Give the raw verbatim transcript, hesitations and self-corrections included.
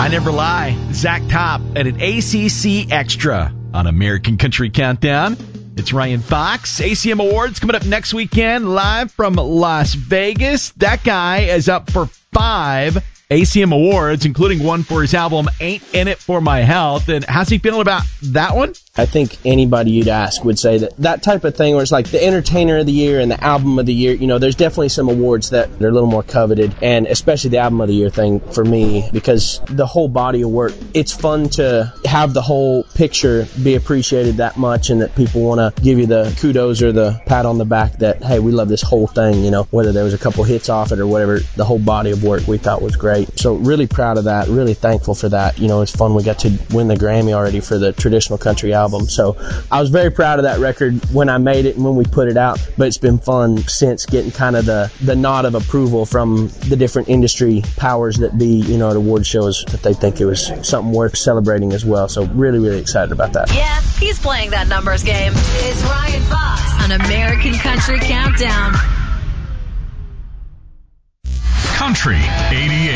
I Never Lie, Zach Top at an A C C Extra on American Country Countdown. It's Ryan Fox. A C M Awards coming up next weekend, live from Las Vegas. That guy is up for five A C M Awards, including one for his album Ain't In It For My Health. And how's he feeling about that one? I think anybody you'd ask would say that that type of thing where it's like the Entertainer of the Year and the Album of the Year, you know, there's definitely some awards that are a little more coveted, and especially the Album of the Year thing for me, because the whole body of work, it's fun to have the whole picture be appreciated that much and that people want to give you the kudos or the pat on the back that, hey, we love this whole thing, you know, whether there was a couple hits off it or whatever, the whole body of work we thought was great. So really proud of that, really thankful for that. You know, it's fun. We got to win the Grammy already for the traditional country album. So I was very proud of that record when I made it and when we put it out, but it's been fun since getting kind of the, the nod of approval from the different industry powers that be, you know, at award shows, that they think it was something worth celebrating as well. So really, really excited about that. Yeah, he's playing that numbers game. It's Ryan Fox on American Country Countdown. Country eighty-eight.